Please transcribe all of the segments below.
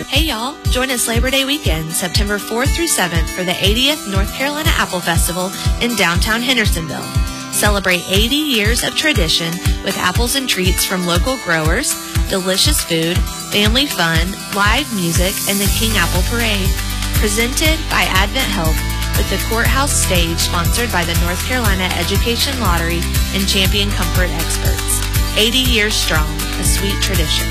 Hey y'all, join us Labor Day weekend, September 4th through 7th for the 80th North Carolina Apple Festival in downtown Hendersonville. Celebrate 80 years of tradition with apples and treats from local growers, delicious food, family fun, live music, and the King Apple Parade. Presented by Advent Health with the Courthouse Stage sponsored by the North Carolina Education Lottery and Champion Comfort Experts. 80 years strong, a sweet tradition.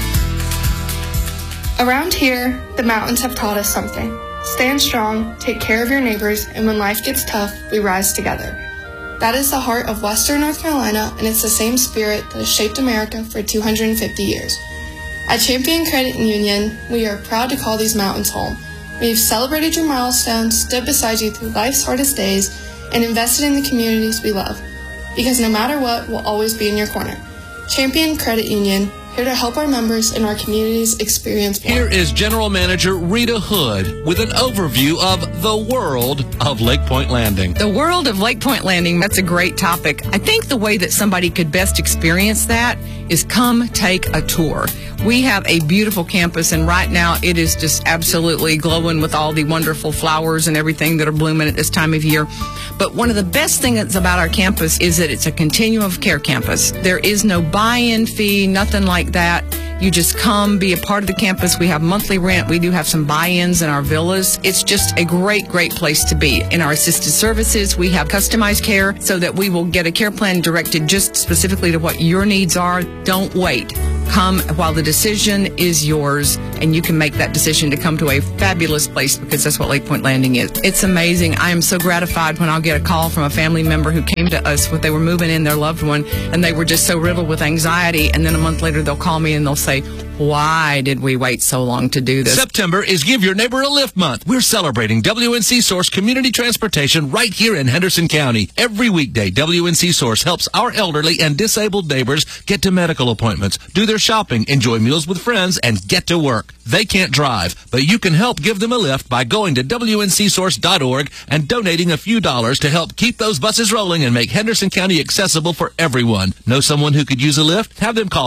Around here, the mountains have taught us something. Stand strong, take care of your neighbors, and when life gets tough, we rise together. That is the heart of Western North Carolina, and it's the same spirit that has shaped America for 250 years. At Champion Credit Union, we are proud to call these mountains home. We've celebrated your milestones, stood beside you through life's hardest days, and invested in the communities we love. Because no matter what, we'll always be in your corner. Champion Credit Union, here to help our members and our communities experience more. Here is General Manager Rita Hood with an overview of the world of Lake Point Landing. The world of Lake Point Landing, that's a great topic. I think the way that somebody could best experience that is come take a tour. We have a beautiful campus, and right now it is just absolutely glowing with all the wonderful flowers and everything that are blooming at this time of year. But one of the best things about our campus is that it's a continuum of care campus. There is no buy-in fee, nothing like that. You just come, be a part of the campus. We have monthly rent. We do have some buy-ins in our villas. It's just a great, great place to be. In our assisted services, we have customized care so that we will get a care plan directed just specifically to what your needs are. Don't wait. Come while the decision is yours, and you can make that decision to come to a fabulous place, because that's what Lake Point Landing is. It's amazing. I am so gratified when I'll get a call from a family member who came to us when they were moving in their loved one, and they were just so riddled with anxiety, and then a month later they'll call me and they'll say, why did we wait so long to do this? September is Give Your Neighbor a Lift Month. We're celebrating WNC Source Community Transportation right here in Henderson County. Every weekday, WNC Source helps our elderly and disabled neighbors get to medical appointments, do their shopping, enjoy meals with friends, and get to work. They can't drive, but you can help give them a lift by going to WNCSource.org and donating a few dollars to help keep those buses rolling and make Henderson County accessible for everyone. Know someone who could use a lift? Have them call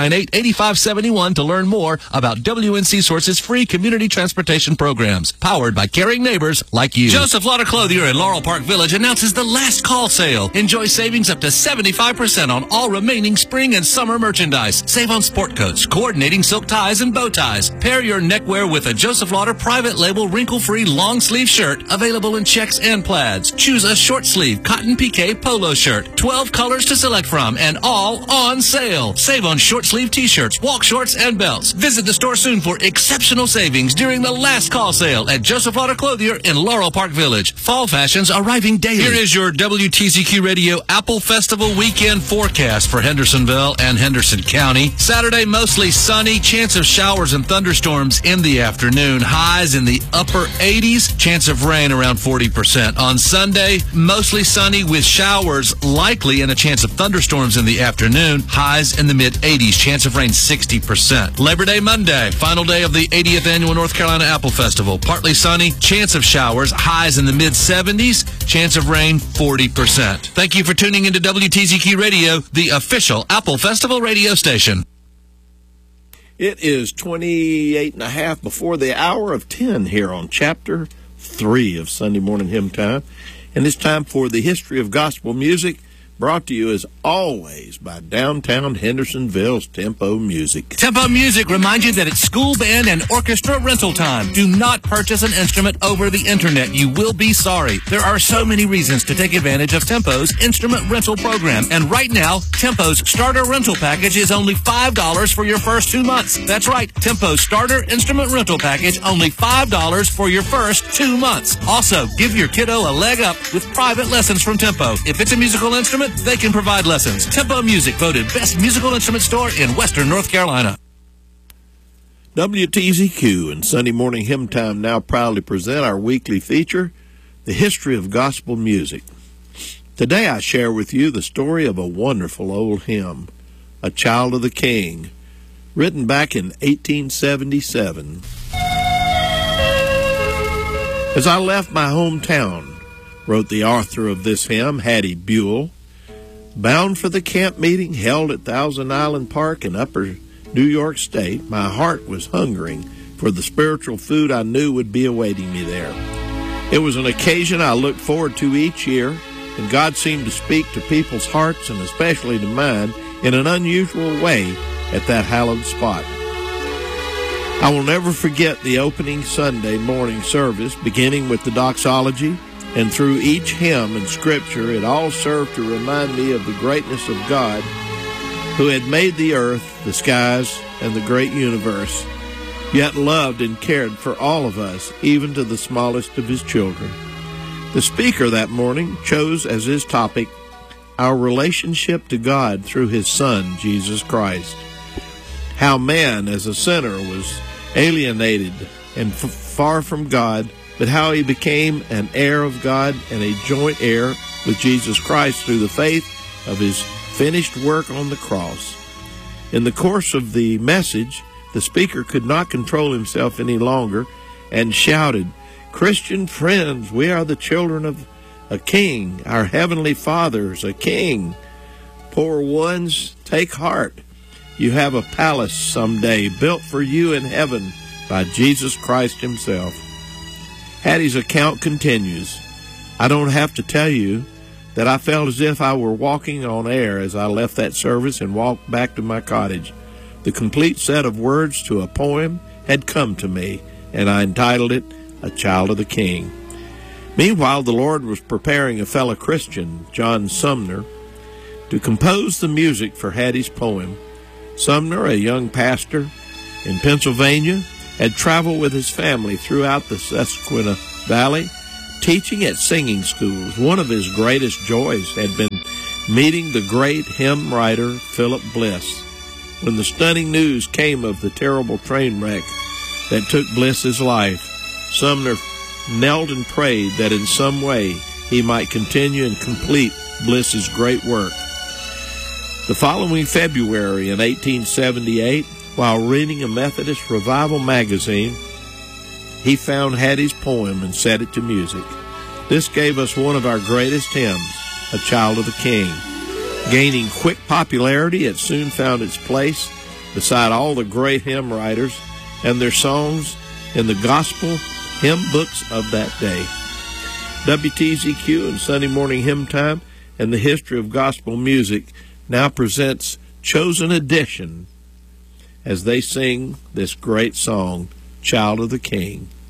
698-8571 to learn more about WNC Source's free community transportation programs, powered by caring neighbors like you. Joseph Lauder Clothier in Laurel Park Village announces the last call sale. Enjoy savings up to 75% on all remaining spring and summer merchandise. Save on sport coats, coordinating silk ties, and bow ties. Pair your neckwear with a Joseph Lauder private label wrinkle-free long sleeve shirt, available in checks and plaids. Choose a short sleeve cotton piqué polo shirt. 12 colors to select from, and all on sale. Save on short sleeve t-shirts, walk shorts, and belts. Visit the store soon for exceptional savings during the last call sale at Joseph Lauder Clothier in Laurel Park Village. Fall fashions arriving daily. Here is your WTZQ Radio Apple Festival weekend forecast for Hendersonville and Henderson County. Saturday, mostly sunny, chance of showers and thunderstorms in the afternoon. Highs in the upper 80s, chance of rain around 40%. On Sunday, mostly sunny with showers likely and a chance of thunderstorms in the afternoon. Highs in the mid-80s, chance of rain 60%. Labor Day Monday, final day of the 80th Annual North Carolina Apple Festival. Partly sunny, chance of showers, highs in the mid-70s, chance of rain 40%. Thank you for tuning into WTZQ Radio, the official Apple Festival radio station. It is 28 and a half before the hour of 10 here on Chapter 3 of Sunday Morning Hymn Time. And it's time for the history of gospel music, brought to you as always by downtown Hendersonville's Tempo Music. Tempo Music reminds you that it's school band and orchestra rental time. Do not purchase an instrument over the internet. You will be sorry. There are so many reasons to take advantage of Tempo's instrument rental program. And right now, Tempo's starter rental package is only $5 for your first 2 months. That's right. Tempo's starter instrument rental package, only $5 for your first 2 months. Also, give your kiddo a leg up with private lessons from Tempo. If it's a musical instrument, they can provide lessons. Tempo Music, voted best musical instrument store in Western North Carolina. WTZQ and Sunday Morning Hymn Time now proudly present our weekly feature, The History of Gospel Music. Today I share with you the story of a wonderful old hymn, A Child of the King, written back in 1877. As I left my hometown, wrote the author of this hymn, Hattie Buell, bound for the camp meeting held at Thousand Island Park in Upper New York State, my heart was hungering for the spiritual food I knew would be awaiting me there. It was an occasion I looked forward to each year, and God seemed to speak to people's hearts, and especially to mine, in an unusual way at that hallowed spot. I will never forget the opening Sunday morning service, beginning with the doxology, and through each hymn and scripture, it all served to remind me of the greatness of God, who had made the earth, the skies, and the great universe, yet loved and cared for all of us, even to the smallest of his children. The speaker that morning chose as his topic our relationship to God through his Son, Jesus Christ. How man, as a sinner, was alienated and far from God, but how he became an heir of God and a joint heir with Jesus Christ through the faith of his finished work on the cross. In the course of the message, the speaker could not control himself any longer and shouted, "Christian friends, we are the children of a king. Our heavenly Father is a king. Poor ones, take heart. You have a palace someday built for you in heaven by Jesus Christ himself." Hattie's account continues. I don't have to tell you that I felt as if I were walking on air as I left that service and walked back to my cottage. The complete set of words to a poem had come to me, and I entitled it, "A Child of the King." Meanwhile, the Lord was preparing a fellow Christian, John Sumner, to compose the music for Hattie's poem. Sumner, a young pastor in Pennsylvania, had traveled with his family throughout the Susquehanna Valley, teaching at singing schools. One of his greatest joys had been meeting the great hymn writer Philip Bliss. When the stunning news came of the terrible train wreck that took Bliss's life, Sumner knelt and prayed that in some way he might continue and complete Bliss's great work. The following February in 1878, while reading a Methodist Revival magazine, he found Hattie's poem and set it to music. This gave us one of our greatest hymns, "A Child of the King." Gaining quick popularity, it soon found its place beside all the great hymn writers and their songs in the gospel hymn books of that day. WTZQ and Sunday Morning Hymn Time and the History of Gospel Music now presents Chosen Edition as they sing this great song, "Child of the King."